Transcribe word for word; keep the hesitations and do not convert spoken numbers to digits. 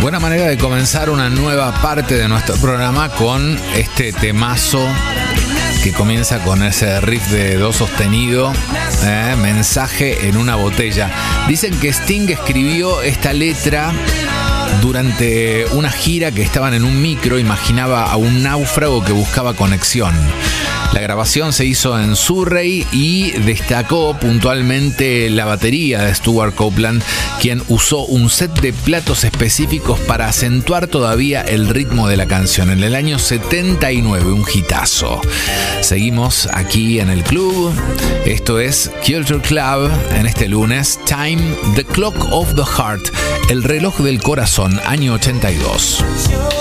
Buena manera de comenzar una nueva parte de nuestro programa con este temazo que comienza con ese riff de do sostenido, eh, mensaje en una botella. Dicen que Sting escribió esta letra durante una gira que estaban en un micro, imaginaba a un náufrago que buscaba conexión. La grabación se hizo en Surrey y destacó puntualmente la batería de Stewart Copeland, quien usó un set de platos específicos para acentuar todavía el ritmo de la canción. En el año setenta y nueve, un hitazo. Seguimos aquí en el club. Esto es Culture Club en este lunes. Time, The Clock of the Heart, el reloj del corazón, año ochenta y dos.